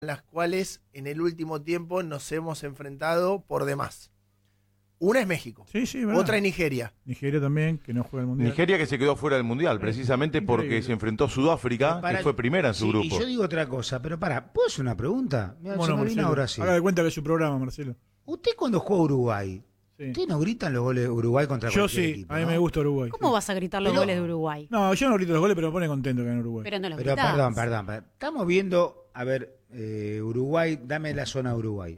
las cuales en el último tiempo nos hemos enfrentado por demás. Una es México, otra es Nigeria. Nigeria también, que no juega el Mundial. Nigeria que se quedó fuera del Mundial, precisamente porque se enfrentó a Sudáfrica, que fue primera en su grupo. Y yo digo otra cosa, pero ¿puedo hacer una pregunta? Bueno, Marcelo, ahora sí. Haga de cuenta que es su programa, Marcelo. ¿Usted cuando juega Uruguay, usted no gritan los goles de Uruguay contra cualquier equipo? Yo sí, a mí me gusta Uruguay. ¿Cómo vas a gritar los goles de Uruguay? No, yo no grito los goles, pero me pone contento que gane Uruguay. Pero no los Pero gritás. perdón. Estamos viendo, a ver, Uruguay, dame la zona de Uruguay.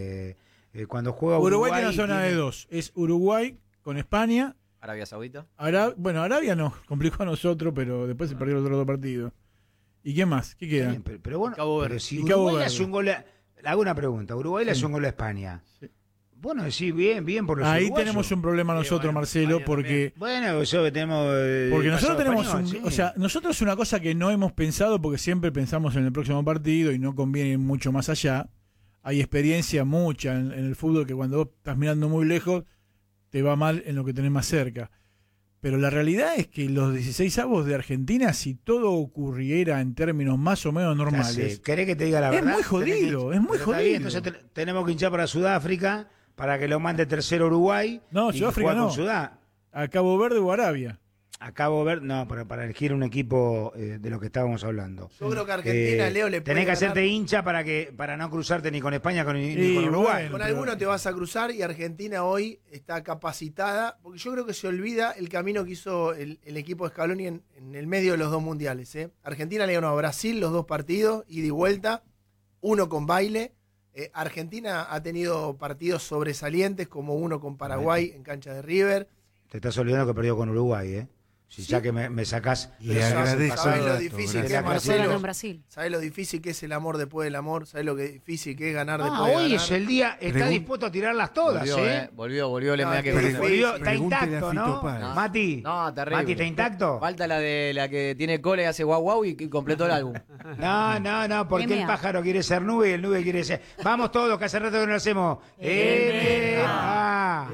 Cuando juega Uruguay tiene una zona de dos. Es Uruguay con España. Arabia Saudita. Bueno, Arabia nos complicó a nosotros, pero después se perdieron los otros dos partidos. ¿Y qué más? ¿Qué queda? Bien, pero bueno, pero si Cabo Uruguay le Verde. hace un gol le hago una pregunta. Uruguay le hace un gol a España. Sí. Bueno, decís bien por los Ahí uruguayos. tenemos un problema nosotros, Marcelo, porque... Bueno, eso que tenemos... Porque nosotros tenemos español, o sea, nosotros es una cosa que no hemos pensado porque siempre pensamos en el próximo partido y no conviene ir mucho más allá. Hay experiencia mucha en el fútbol que cuando vos estás mirando muy lejos te va mal en lo que tenés más cerca. Pero la realidad es que los 16avos de Argentina, si todo ocurriera en términos más o menos normales, ¿querés que te diga la es verdad? muy jodido, es muy Está jodido. bien, entonces tenemos que hinchar para Sudáfrica para que lo mande tercero Uruguay. No, y Sudáfrica jugar no. con Sudá. A Cabo Verde o Arabia. Acabo de ver, no, para elegir un equipo de lo que estábamos hablando. Yo creo que Argentina, Leo, le puede tenés que ganar. hacerte hincha para no cruzarte ni con España ni con Uruguay. Con alguno te vas a cruzar y Argentina hoy está capacitada, porque yo creo que se olvida el camino que hizo el equipo de Scaloni en el medio de los dos mundiales. Argentina le ganó a Brasil los dos partidos, ida y vuelta, uno con baile. Argentina ha tenido partidos sobresalientes, como uno con Paraguay en cancha de River. Te estás olvidando que perdió con Uruguay, ¿eh? Si ¿Sí? ya que me sacás... Le agradezco. ¿Sabés lo dato, difícil que gracias. es, Marcelo? En Brasil. ¿Sabés lo difícil que es el amor después del amor? ¿Sabés lo que difícil que es ganar después de hoy ganar? es el día, está dispuesto a tirarlas todas, Volvió, le No, que Volvió, está Pregúntele intacto, a Fito ¿no? Páez. Mati, No, terrible. Mati, ¿está intacto? Falta la de la que tiene cola y hace guau guau y completó el álbum. No, porque el M.A. pájaro quiere ser nube y el nube quiere ser... Vamos todos, que hace rato que no lo hacemos. M.A.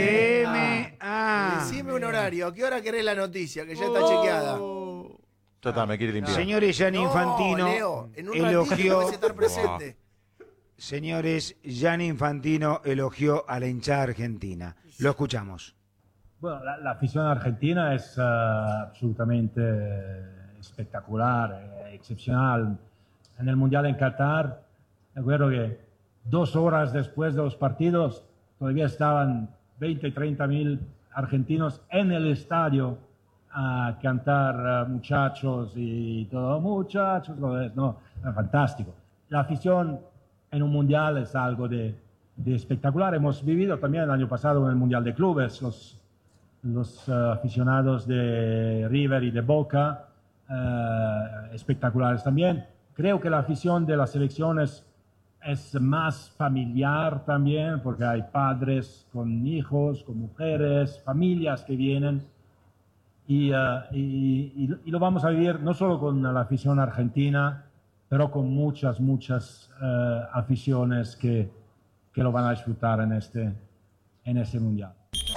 M.A. Decime un horario. ¿A qué hora querés la noticia? Que ya está chequeada. Ya está, me quiere limpiar. Señores, Gianni Infantino Leo, en un ratito elogió... vas a estar presente. Señores, Gianni Infantino elogió a la hinchada argentina. Lo escuchamos. Bueno, la afición argentina es absolutamente espectacular, excepcional. En el Mundial en Qatar, me acuerdo que 2 horas después de los partidos todavía estaban 20 y 30 mil argentinos en el estadio a cantar muchachos y todo, muchachos, no, fantástico. La afición en un Mundial es algo de espectacular. Hemos vivido también el año pasado en el Mundial de Clubes, los aficionados de River y de Boca, espectaculares también. Creo que la afición de las selecciones es más familiar también, porque hay padres con hijos, con mujeres, familias que vienen. Y lo vamos a vivir no solo con la afición argentina, pero con muchas aficiones que lo van a disfrutar en este Mundial.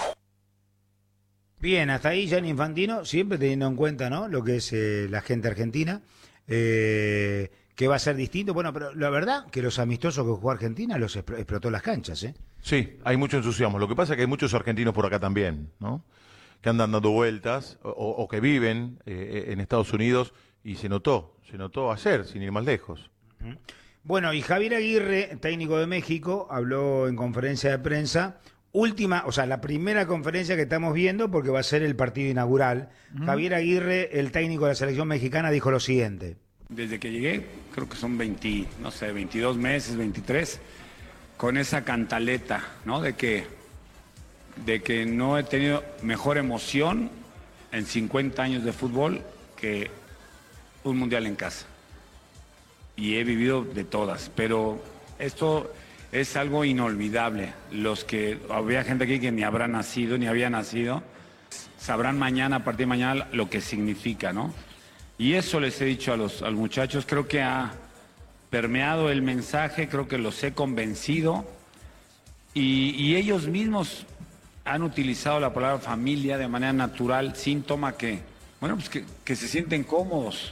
Bien, hasta ahí Gianni Infantino, siempre teniendo en cuenta, ¿no?, lo que es la gente argentina, que va a ser distinto. Bueno, pero la verdad que los amistosos que jugó Argentina los explotó las canchas, ¿eh? Sí, hay mucho entusiasmo. Lo que pasa es que hay muchos argentinos por acá también, ¿no? Que andan dando vueltas o que viven en Estados Unidos y se notó ayer, sin ir más lejos. Bueno, y Javier Aguirre, técnico de México, habló en conferencia de prensa, la primera conferencia que estamos viendo porque va a ser el partido inaugural. Javier Aguirre, el técnico de la selección mexicana, dijo lo siguiente. Desde que llegué, creo que son 22 meses, 23, con esa cantaleta, ¿no? De que no he tenido mejor emoción en 50 años de fútbol que un mundial en casa. Y he vivido de todas, pero esto es algo inolvidable. Había gente aquí que ni habrá nacido, ni había nacido, sabrán mañana, a partir de mañana, lo que significa, ¿no? Y eso les he dicho a los muchachos, creo que ha permeado el mensaje, creo que los he convencido y ellos mismos han utilizado la palabra familia de manera natural, síntoma que se sienten cómodos.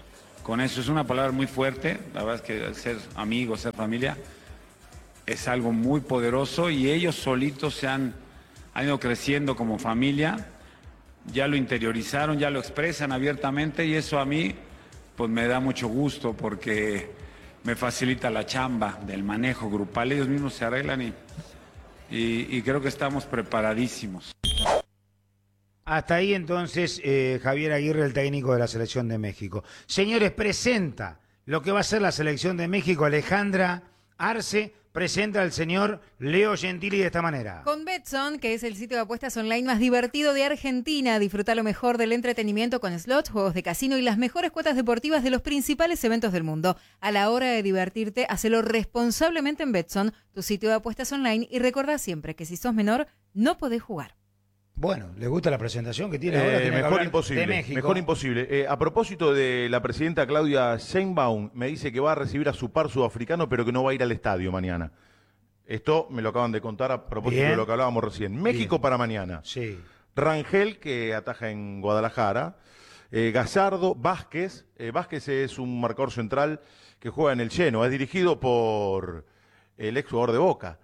con eso. Es una palabra muy fuerte, la verdad es que ser amigos, ser familia, es algo muy poderoso y ellos solitos han ido creciendo como familia, ya lo interiorizaron, ya lo expresan abiertamente y eso a mí pues me da mucho gusto porque me facilita la chamba del manejo grupal, ellos mismos se arreglan y creo que estamos preparadísimos. Hasta ahí entonces Javier Aguirre, el técnico de la Selección de México. Señores, presenta lo que va a ser la Selección de México. Alejandra Arce presenta al señor Leo Gentili de esta manera. Con Betson, que es el sitio de apuestas online más divertido de Argentina, disfruta lo mejor del entretenimiento con slots, juegos de casino y las mejores cuotas deportivas de los principales eventos del mundo. A la hora de divertirte, hacelo responsablemente en Betson, tu sitio de apuestas online, y recordá siempre que si sos menor, no podés jugar. Bueno, ¿le gusta la presentación que tiene ahora? Mejor imposible. Mejor imposible. A propósito de la presidenta Claudia Sheinbaum, me dice que va a recibir a su par sudafricano, pero que no va a ir al estadio mañana. Esto me lo acaban de contar a propósito de lo que hablábamos recién. México para mañana. Sí. Rangel, que ataja en Guadalajara. Gallardo, Vázquez. Vázquez es un marcador central que juega en el Genoa. Es dirigido por el ex jugador de Boca.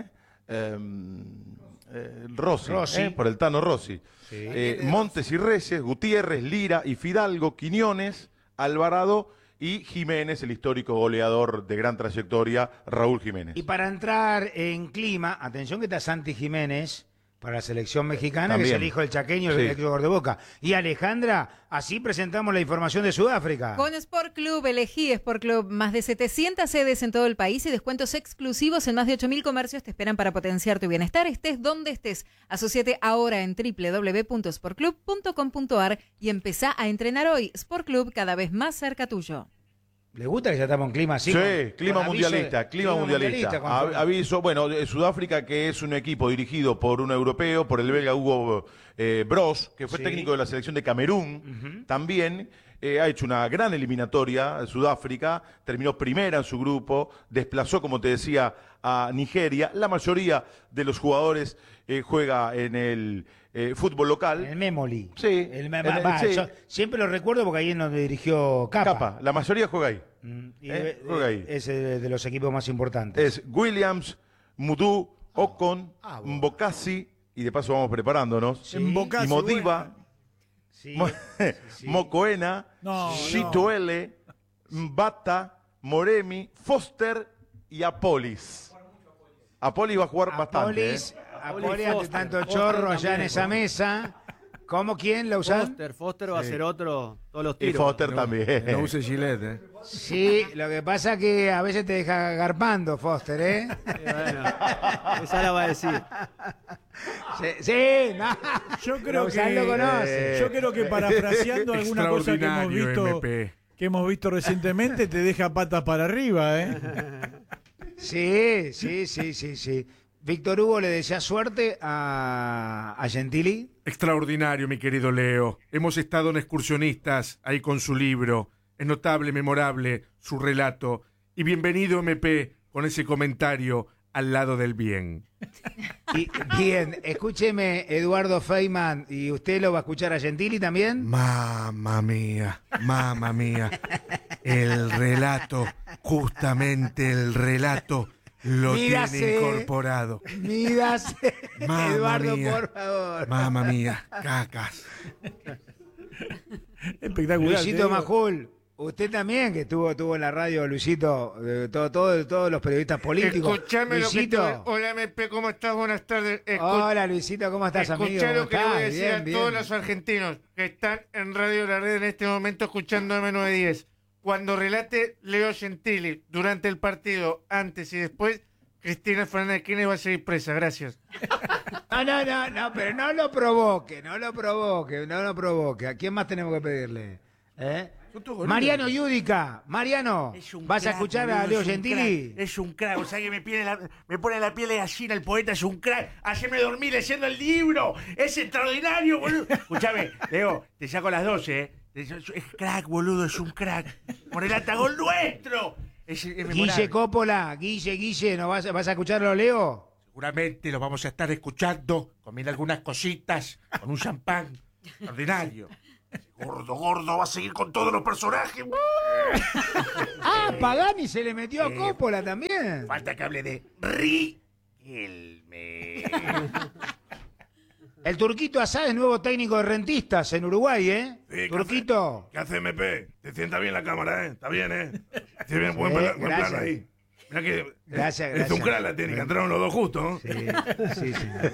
Rossi. Por el Tano Rossi. Sí. Montes y Reyes, Gutiérrez, Lira y Fidalgo, Quiñones, Alvarado y Jiménez, el histórico goleador de gran trayectoria, Raúl Jiménez. Y para entrar en clima, atención que está Santi Jiménez para la selección mexicana, También. que es el hijo del chaqueño, el ex jugador de Boca. Y Alejandra, así presentamos la información de Sudáfrica. Con Sport Club, elegí Sport Club. Más de 700 sedes en todo el país y descuentos exclusivos en más de 8.000 comercios te esperan para potenciar tu bienestar. Estés donde estés. Asociate ahora en www.sportclub.com.ar y empezá a entrenar hoy. Sport Club, cada vez más cerca tuyo. ¿Le gusta que ya estamos en clima así? Sí, con clima aviso mundialista, clima mundialista. con- Aviso, bueno, Sudáfrica, que es un equipo dirigido por un europeo, por el belga Hugo Bros, que fue Sí. técnico de la selección de Camerún, también ha hecho una gran eliminatoria. Sudáfrica terminó primera en su grupo, desplazó, como te decía, a Nigeria. La mayoría de los jugadores juega en el fútbol local. El Memoli. Sí, sí. Yo siempre lo recuerdo porque ahí es donde dirigió Capa. La mayoría juega ahí. Juega ahí. Es de los equipos más importantes. Es Williams, Mudú, Ocon, Mbokasi, y de paso vamos preparándonos. Mbokasi, y Modiva, Sí, Mokoena, No, Shituele, Mbata, Moremi, Foster y Apolis. Apolis va a jugar bastante. Apolis, ante tanto chorro allá en esa mesa. ¿Cómo? ¿Quién? ¿Lausanne? Foster va a ser otro, todos los Y tiros. Foster también. No use Gillette, Sí, lo que pasa que a veces te deja garpando Foster, ¿eh? Bueno, esa la va a decir. Sí, no. Yo creo Lausanne lo conoce. Yo creo que parafraseando alguna cosa que hemos Extraordinario, visto, MP. que hemos visto recientemente, te deja patas para arriba, ¿eh? Sí. Víctor Hugo le desea suerte a Gentili. Extraordinario, mi querido Leo. Hemos estado en Excursionistas, ahí con su libro. Es notable, memorable, su relato. Y bienvenido, MP, con ese comentario al lado del bien. Y, bien, escúcheme, Eduardo Feynman, ¿y usted lo va a escuchar a Gentili también? Mamma mía. El relato, justamente el relato, lo Mídase. tiene incorporado. Mídase, Mamma Eduardo, mía. por favor. Mamma mía, cacas. Espectacular. Luisito te digo. Majul, usted también, que estuvo en la radio, Luisito, todos los periodistas políticos. Escuchame lo que te Luisito. voy- Hola, MP, ¿cómo estás? Buenas tardes. Hola, Luisito, ¿cómo estás, amigo? Escuchá lo que le ¿Cómo voy a estás? decir a Bien, todos bien. los argentinos que están en Radio La Red en este momento escuchando M910. Cuando relate Leo Gentili durante el partido, antes y después, Cristina Fernández de Kirchner va a seguir presa. Gracias. No, pero no lo provoque. ¿A quién más tenemos que pedirle? Mariano Yudica. Mariano, ¿vas a escuchar a Leo Gentili? Es un crack, o sea que me pone la piel de gallina el poeta, es un crack. Ayer me dormí leyendo el libro, es extraordinario, boludo. Escuchame, Leo, te saco las 12, ¿eh? Es crack, boludo, es un crack. Por el atagón nuestro. Es memorable. Guille Coppola, Guille, ¿no vas a escucharlo, Leo? Seguramente lo vamos a estar escuchando, comiendo algunas cositas, con un champán. Extraordinario. Gordo, va a seguir con todos los personajes. Pagani se le metió a Coppola también. Falta que hable de Riquelme. El Turquito Asad es nuevo técnico de Rentistas en Uruguay, ¿eh? Sí, Turquito. ¿Qué hace MP? Te sienta bien la cámara, ¿eh? Está bien, ¿eh? Está bien, buen plan ahí. Mirá que Gracias. es un crack la técnica, entraron los dos justos, ¿no? Sí.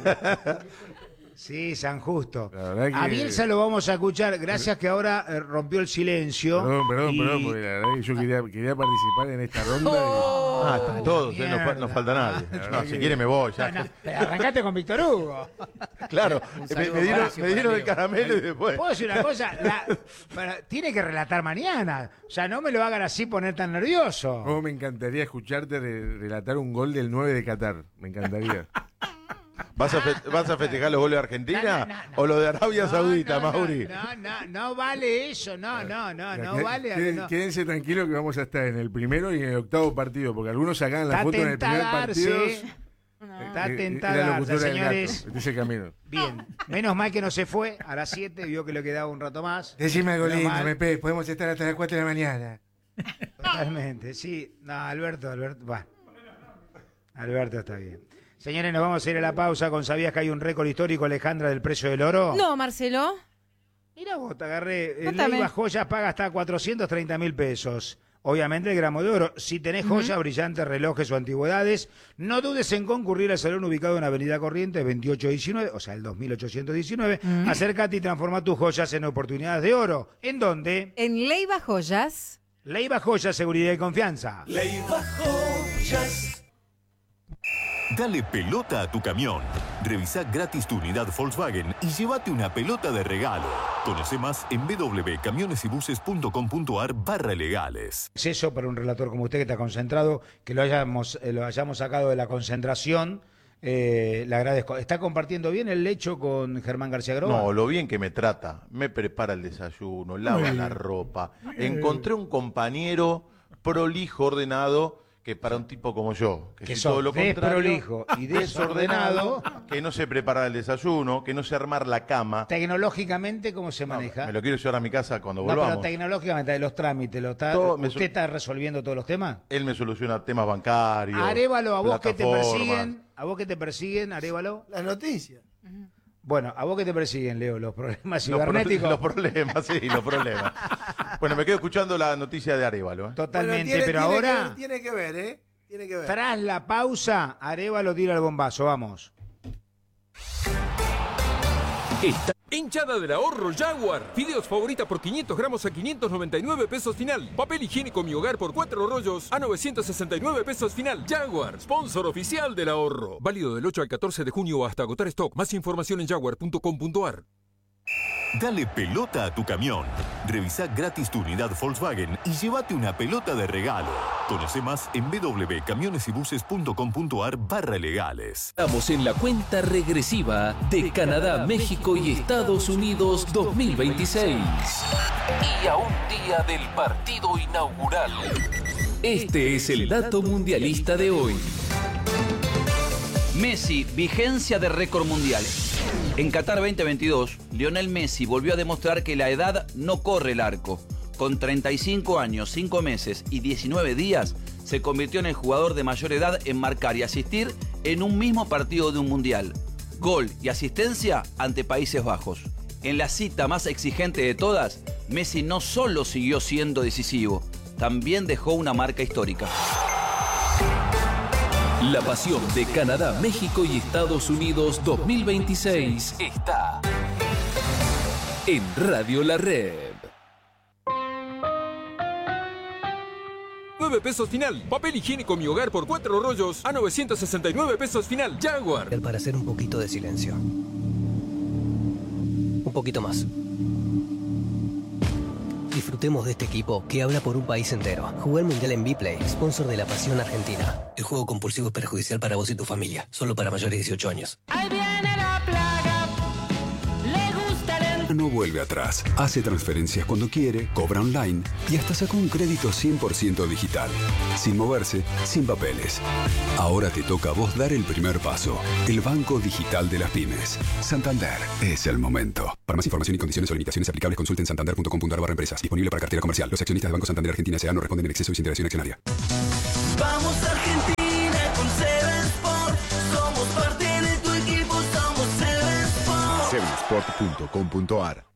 Sí, San Justo. La verdad que- A Bielsa lo vamos a escuchar. Gracias que ahora rompió el silencio. Perdón, Y- porque la verdad que yo quería participar en esta ronda. Están todos, no falta nadie. No, si quiere me voy. Ya. Pero arrancaste con Víctor Hugo. Claro, saludo me dieron para el Leo. caramelo y después. ¿Puedo decir una cosa? Tiene que relatar mañana. O sea, no me lo hagan así poner tan nervioso. Oh, me encantaría escucharte relatar un gol del 9 de Qatar. Me encantaría. ¿Vas a festejar los goles de Argentina o los de Arabia Saudita, Mauri? No vale eso. No vale. No. Quédense tranquilos que vamos a estar en el primero y en el octavo partido, porque algunos sacaban la Está foto en el primer tentadarse. partido. Está La tentada, locutora del señores. gato. Ese camino. Bien, menos mal que no se fue a las 7, vio que le quedaba un rato más. Decime algo Menos lindo, mal. MP. Podemos estar hasta las 4 de la mañana. Totalmente, sí. No, Alberto, va. Alberto está bien. Señores, nos vamos a ir a la pausa con ¿sabías que hay un récord histórico, Alejandra, del precio del oro? No, Marcelo. Mira vos, te agarré. Contame. Leiva Joyas paga hasta 430.000 pesos. Obviamente el gramo de oro. Si tenés joyas, brillantes, relojes o antigüedades, no dudes en concurrir al salón ubicado en Avenida Corrientes 2819, o sea, el 2819. Acércate y transforma tus joyas en oportunidades de oro. ¿En dónde? En Leiva Joyas. Leiva Joyas, seguridad y confianza. Dale pelota a tu camión. Revisá gratis tu unidad Volkswagen y llévate una pelota de regalo. Conoce más en www.camionesybuses.com.ar/legales. Es eso para un relator como usted que está concentrado, que lo hayamos sacado de la concentración. Le agradezco. ¿Está compartiendo bien el lecho con Germán García Groba? No, lo bien que me trata. Me prepara el desayuno, lava la ropa. Encontré un compañero prolijo, ordenado, que para un tipo como yo, que Que soy sos todo lo contrario, desprolijo y desordenado, que no sé preparar el desayuno, que no sé armar la cama. tecnológicamente, ¿cómo se maneja? Me lo quiero llevar a mi casa cuando No, pero volvamos. tecnológicamente, de los trámites, Todo me ¿usted está resolviendo todos los temas? Él me soluciona temas bancarios. Arévalo, a vos que te plataformas. persiguen, Arévalo. Las noticias. Bueno, a vos que te persiguen, Leo, los problemas Los cibernéticos. problemas, sí, los problemas. Bueno, me quedo escuchando la noticia de Arévalo. Totalmente, pero tiene ahora, Tiene que ver, ¿eh? Tiene que ver. tras la pausa, Arévalo tira el bombazo, vamos. Hinchada del ahorro Jaguar. Fideos favorita por 500 gramos a 599 pesos final. Papel higiénico Mi Hogar por 4 rollos a 969 pesos final. Jaguar, sponsor oficial del ahorro. Válido del 8 al 14 de junio hasta agotar stock. Más información en jaguar.com.ar. Dale pelota a tu camión. Revisá gratis tu unidad Volkswagen y llévate una pelota de regalo. Conoce más en www.camionesybuses.com.ar/legales. Estamos en la cuenta regresiva de Canadá, México y Estados Unidos 2026. Y a un día del partido inaugural. Este es el dato mundialista de hoy. Messi, vigencia de récord mundial. En Qatar 2022, Lionel Messi volvió a demostrar que la edad no corre el arco. Con 35 años, 5 meses y 19 días, se convirtió en el jugador de mayor edad en marcar y asistir en un mismo partido de un mundial. Gol y asistencia ante Países Bajos. En la cita más exigente de todas, Messi no solo siguió siendo decisivo, también dejó una marca histórica. La pasión de Canadá, México y Estados Unidos 2026 está en Radio La Red. 9 pesos final. Papel higiénico Mi Hogar por 4 rollos a 969 pesos final. Jaguar. Para hacer un poquito de silencio. Un poquito más. Disfrutemos de este equipo que habla por un país entero. Jugué el Mundial en Vplay, sponsor de la Pasión Argentina. El juego compulsivo es perjudicial para vos y tu familia. Solo para mayores de 18 años. Ahí viene la plaga, le gusta el No vuelve atrás. Hace transferencias cuando quiere, cobra online y hasta sacó un crédito 100% digital. Sin moverse, sin papeles. Ahora te toca a vos dar el primer paso. El Banco Digital de las Pymes. Santander. Es el momento. Para más información y condiciones o limitaciones aplicables, consulten santander.com.ar/empresas. Disponible para cartera comercial. Los accionistas del Banco Santander Argentina S.A. no responden en exceso y sin integración accionaria. Vamos Argentina con Seven Sport. Somos parte de tu equipo, somos Seven Sport. Sevensport.com.ar